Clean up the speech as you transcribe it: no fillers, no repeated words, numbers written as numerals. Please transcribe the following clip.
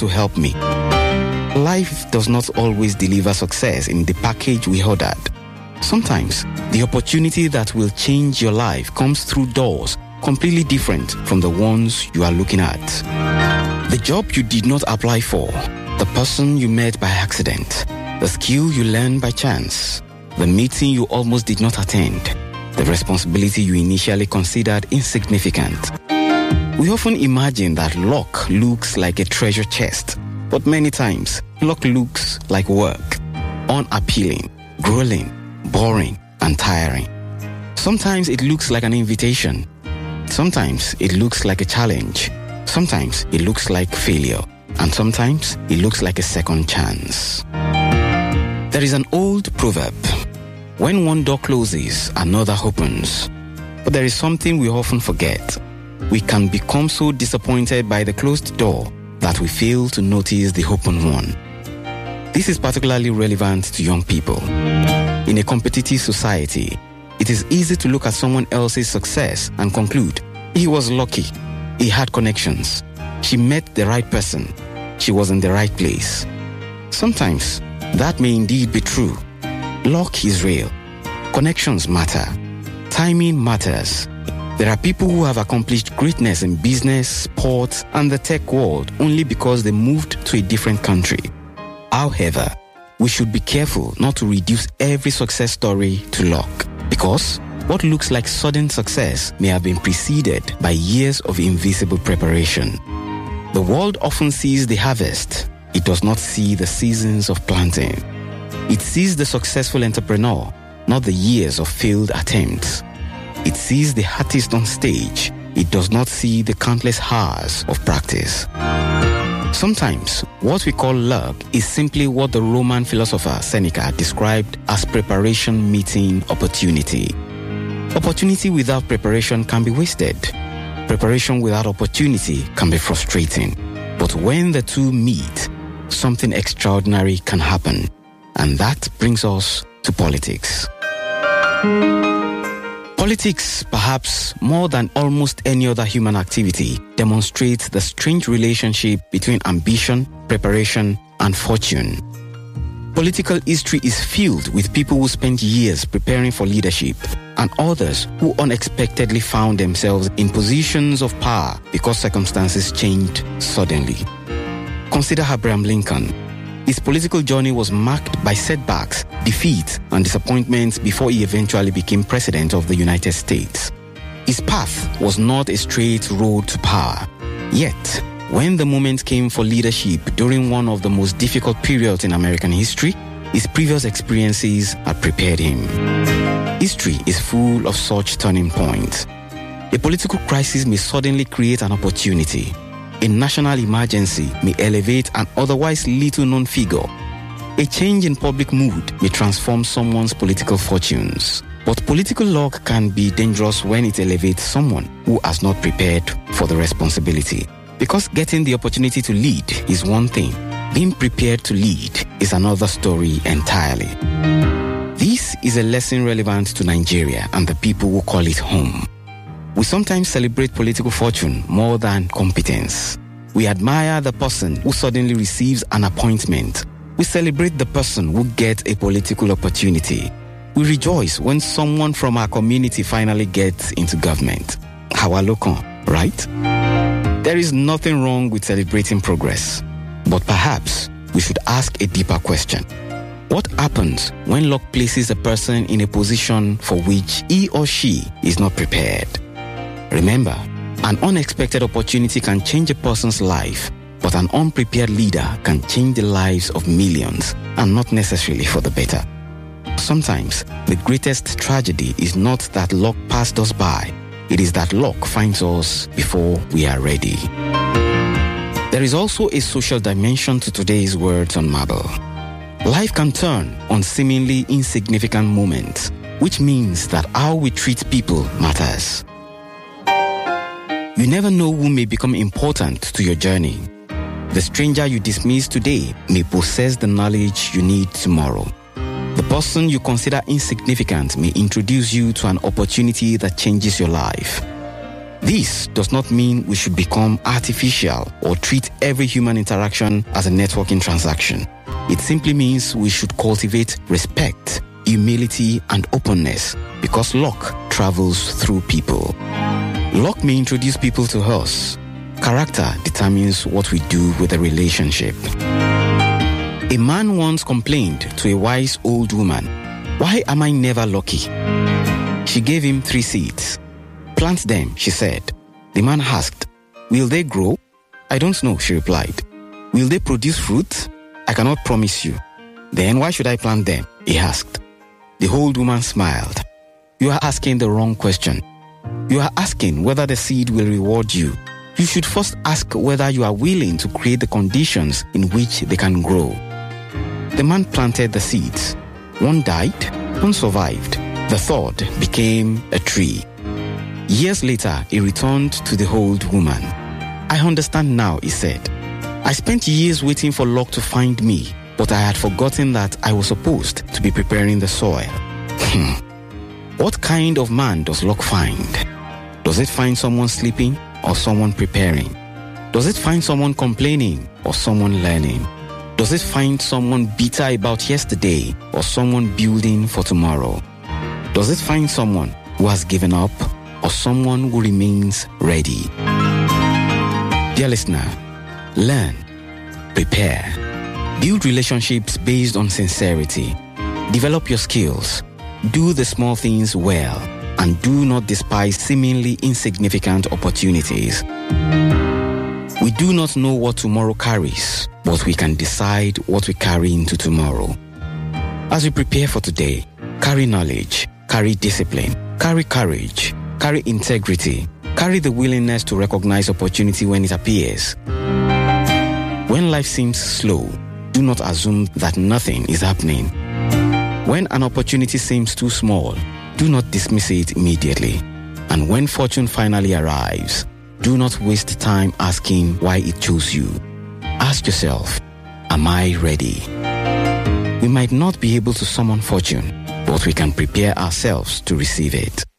to help me. Life does not always deliver success in the package we ordered. Sometimes, the opportunity that will change your life comes through doors completely different from the ones you are looking at. The job you did not apply for, the person you met by accident, the skill you learned by chance, the meeting you almost did not attend, the responsibility you initially considered insignificant. We often imagine that luck looks like a treasure chest, but many times, luck looks like work, unappealing, grueling, boring, and tiring. Sometimes it looks like an invitation. Sometimes it looks like a challenge. Sometimes it looks like failure. And sometimes it looks like a second chance. There is an old proverb: when one door closes, another opens. But there is something we often forget. We can become so disappointed by the closed door that we fail to notice the open one. This is particularly relevant to young people. In a competitive society, it is easy to look at someone else's success and conclude, he was lucky, he had connections, she met the right person, she was in the right place. Sometimes, that may indeed be true. Luck is real. Connections matter. Timing matters. There are people who have accomplished greatness in business, sports, and the tech world only because they moved to a different country. However, we should be careful not to reduce every success story to luck, because what looks like sudden success may have been preceded by years of invisible preparation. The world often sees the harvest. It does not see the seasons of planting. It sees the successful entrepreneur, not the years of failed attempts. It sees the artist on stage. It does not see the countless hours of practice. Sometimes, what we call luck is simply what the Roman philosopher Seneca described as preparation meeting opportunity. Opportunity without preparation can be wasted. Preparation without opportunity can be frustrating. But when the two meet, something extraordinary can happen. And that brings us to politics. Politics, perhaps more than almost any other human activity, demonstrates the strange relationship between ambition, preparation, and fortune. Political history is filled with people who spent years preparing for leadership and others who unexpectedly found themselves in positions of power because circumstances changed suddenly. Consider Abraham Lincoln. His political journey was marked by setbacks, defeat, and disappointments before he eventually became President of the United States. His path was not a straight road to power. Yet, when the moment came for leadership during one of the most difficult periods in American history, his previous experiences had prepared him. History is full of such turning points. A political crisis may suddenly create an opportunity. A national emergency may elevate an otherwise little-known figure. A change in public mood may transform someone's political fortunes. But political luck can be dangerous when it elevates someone who has not prepared for the responsibility. Because getting the opportunity to lead is one thing, being prepared to lead is another story entirely. This is a lesson relevant to Nigeria and the people who call it home. We sometimes celebrate political fortune more than competence. We admire the person who suddenly receives an appointment. We celebrate the person who gets a political opportunity. We rejoice when someone from our community finally gets into government. Awalokon, right? There is nothing wrong with celebrating progress. But perhaps we should ask a deeper question. What happens when luck places a person in a position for which he or she is not prepared? Remember, an unexpected opportunity can change a person's life, but an unprepared leader can change the lives of millions, and not necessarily for the better. Sometimes, the greatest tragedy is not that luck passed us by. It is that luck finds us before we are ready. There is also a social dimension to today's words on Marble. Life can turn on seemingly insignificant moments, which means that how we treat people matters. You never know who may become important to your journey. The stranger you dismiss today may possess the knowledge you need tomorrow. The person you consider insignificant may introduce you to an opportunity that changes your life. This does not mean we should become artificial or treat every human interaction as a networking transaction. It simply means we should cultivate respect, humility, and openness because luck travels through people. Luck may introduce people to us. Character determines what we do with a relationship. A man once complained to a wise old woman, "Why am I never lucky?" She gave him 3 seeds. "Plant them," she said. The man asked, "Will they grow?" "I don't know," she replied. "Will they produce fruit?" "I cannot promise you." "Then why should I plant them?" he asked. The old woman smiled. "You are asking the wrong question. You are asking whether the seed will reward you. You should first ask whether you are willing to create the conditions in which they can grow." The man planted the seeds. One died, one survived. The third became a tree. Years later, he returned to the old woman. "I understand now," he said. "I spent years waiting for luck to find me, but I had forgotten that I was supposed to be preparing the soil." What kind of man does luck find? Does it find someone sleeping or someone preparing? Does it find someone complaining or someone learning? Does it find someone bitter about yesterday or someone building for tomorrow? Does it find someone who has given up or someone who remains ready? Dear listener, learn, prepare, build relationships based on sincerity, develop your skills, do the small things well, and do not despise seemingly insignificant opportunities. We do not know what tomorrow carries, but we can decide what we carry into tomorrow. As we prepare for today, carry knowledge, carry discipline, carry courage, carry integrity, carry the willingness to recognize opportunity when it appears. When life seems slow, do not assume that nothing is happening. When an opportunity seems too small, do not dismiss it immediately. And when fortune finally arrives, do not waste time asking why it chose you. Ask yourself, am I ready? We might not be able to summon fortune, but we can prepare ourselves to receive it.